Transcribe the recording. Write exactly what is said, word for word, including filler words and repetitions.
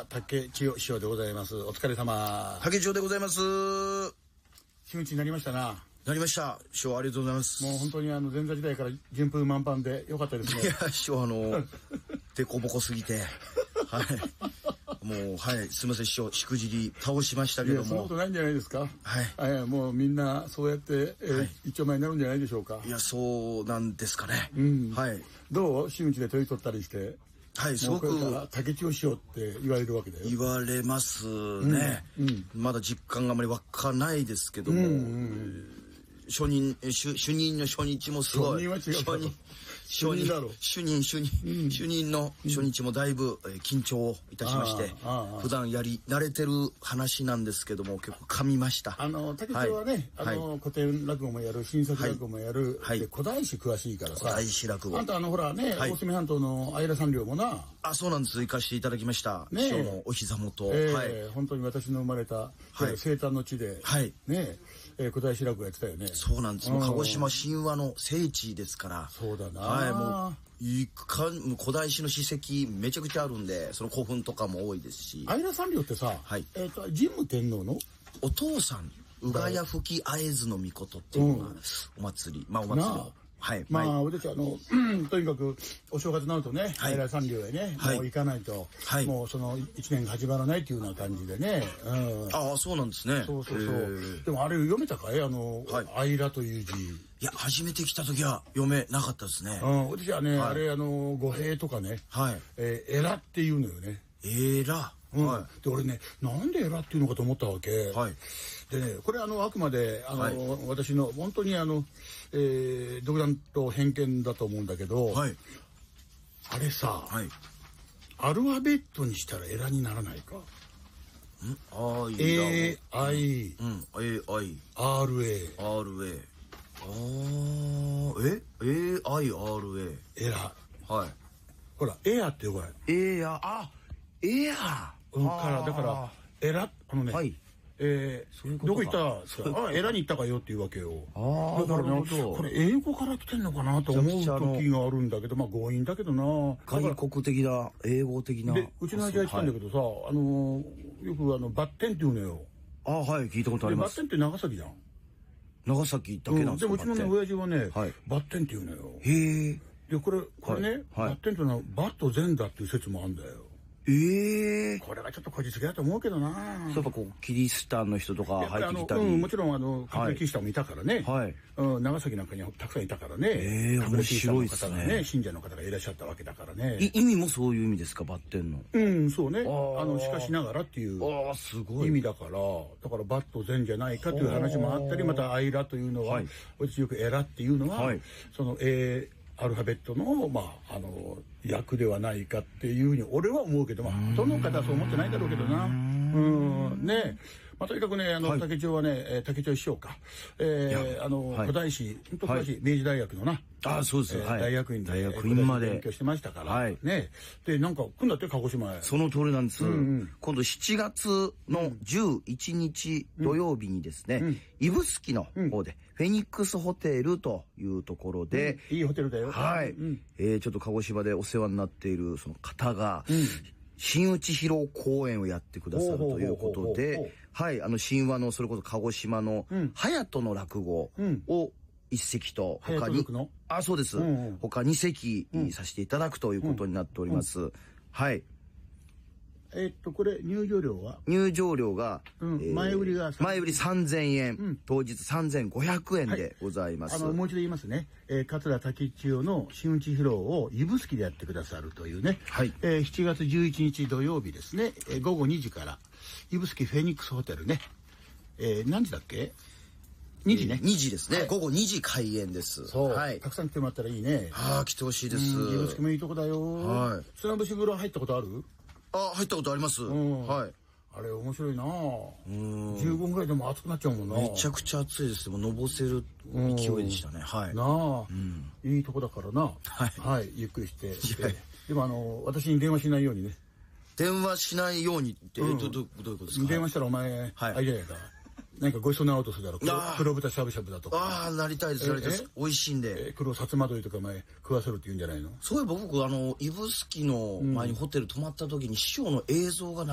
桂竹千代師匠でございます。お疲れ様。 竹千代でございます。 真打ちになりましたな。 なりました。師匠ありがとうございます。 もう本当にあの前座時代から順風満帆でよかったですね。 いや師匠あのでこぼこすぎてはいもうはいすみません師匠しくじり倒しましたけども。いやそんなことないんじゃないですか。はい、はい、もうみんなそうやって、えーはい、一丁前になるんじゃないでしょうか。 いやそうなんですかね。 うん、 はい。 どう真打ちで取り取ったりして。 はい、すごく竹千代師匠って言われるわけだよ。 言われますね、うんうん、まだ実感があまり湧かないですけども、うんうん、初任主主任の初日もすごい。 初任は違う。 主任だろ。主任主任、うん、主任の初日もだいぶ、えー、緊張いたしまして、普段やり慣れてる話なんですけども結構噛みました。 あの竹千代はね、はい、あの、はい、古典落語もやる新作落語もやる、はい、で古代史詳しいからさ。 古代史落語。 あんたあのほらね、はい、大隅半島の相良三両もな。 あ、そうなんです。行かせていただきました。ね、師匠のお膝元。 えーはい、本当に私の生まれた、はい、生誕の地で、はい、ね。えー、古代史落語やってたよね。 そうなんです。もう鹿児島神話の聖地ですから。 そうだな。 はい、もういか古代史の史跡めちゃくちゃあるんで、その古墳とかも多いですし。 相良三両ってさ、はい、えっと神武天皇のお父さん、宇賀谷吹会津の命っていうのがお祭り、まあお祭りの。はい、 まあ俺たちあの、うん、とにかくお正月になるとね、相良三両へね、もう行かないと、はい、もうその一年が始まらないっていうような感じでね。うん、 ああそうなんですね。 そうそうそう。でもあれ読めたかいあの、はい、相良という字。 いや初めて来た時は読めなかったですね。 うん、私はね、はい、あれあの語弊とかね、はい、えー、エラっていうのよね。 エラ。 うん、はい、で俺ねなんでエラっていうのかと思ったわけ。はい。でね、これあのあくまであの、はい、私の本当にあの、えー、独断と偏見だと思うんだけど、はい、あれさ、はい、アルファベットにしたらエラにならないか。んあい A I うん A I R A R A あーえ A I R A エラ。 はい。 ほらエアってほらエアあエアうんからだからエラあのね。はい。えー、どこ行ったあ、エラに行ったかよっていうわけよ。ああ、だからね、これ英語から来てんのかなと思う時があるんだけど、まあ強引だけどな。 外国的な、英語的な。 で、うちの味は言ったんだけどさ、あの、よくあの、バッテンって言うのよ。 ああ、はい、聞いたことあります。 バッテンって長崎じゃん。 長崎だけなんですか。 でもうちのね、親父はね、バッテンって言うのよ。 へえ。 で、これ、これね、バッテンっていうのはバット善だっていう説もあるんだよ。 ええー、 これはちょっとこじつけだと思うけどな。 そういえばこうキリシタンの人とか入ってきたり、 うん、もちろんあのカトリックキリシタンもいたからね、はい、うん、長崎なんかにはたくさんいたからね、えー、面白いですね。信者の方がいらっしゃったわけだからね。 意味もそういう意味ですか、バッテンの。 うんそうね、あのしかしながらっていう意味だから、だからバット善じゃないかという話もあったり、またアイラというのは、はい、私よくエラっていうのは、はい、そのえーアルファベットの、まあ、あの、役ではないかっていうふうに俺は思うけど、まあ、どの方はそう思ってないだろうけどな。うん、ね。まあ、とにかくね、あの、はい、竹千代はね、えー、竹千代師匠か。えー、あの、はい、古代史、本当古代史、はい、明治大学のな。 ああ、そうです、 えーはい、大学院で、 大学院まで勉強してましたから。はい。ね。で、なんか、来んだって、鹿児島へ。 その通りなんです。うんうん、今度しちがつのじゅういちにち土曜日にですね、うん、指宿の方で、フェニックスホテルというところで、 うん、いいホテルだよ。 はい。うん、えー、ちょっと鹿児島でお世話になっているその方が、うん真打ち披露公演をやってくださるということで、はい、あの神話のそれこそ鹿児島の隼人の落語を一席と他に、うん、あ、そうです。うんうん、他二席させていただくということになっております。うんうん、はい。 えー、っとこれ入場料は入場料が、 うんえー、前売りが前売りさんぜんえん、うん、当日さんぜんごひゃくえんでございます。 はい、あのもう一度言いますね、えー、桂竹千代の真打ち披露を指宿でやってくださるというね、はいえー、しちがつじゅういちにち土曜日ですね、えー、ごごにじから指宿フェニックスホテルね、えー、何時だっけにじね。 にじですね。はい、午後にじ開演です。 そう。はい。たくさん来てもらったらいいね。 ああ、来てほしいです。 指宿もいいとこだよ。はい。砂節風呂入ったことある？ あ、入ったことあります。はい。 あれ面白いなぁ。じゅうごふんぐらいでも熱くなっちゃうもんな。 めちゃくちゃ熱いです。もうのぼせる勢いでしたね。はい。 なあ、うん、いいとこだからな。はい。はい。ゆっくりして。でもあの、私に電話しないようにね。 電話しないようにって、うん、ど、ど、どういうことですか？ 電話したらお前、はい、あれじゃないか。なんかごちそうなおうとするだろう。黒豚しゃぶしゃぶだとか。 ああ、なりたいです、なりたいです。美味しいんで。 黒さつまどいとか前食わせるって言うんじゃないの？ そういえば僕、あの、指宿の前にホテル泊まった時に師匠の映像が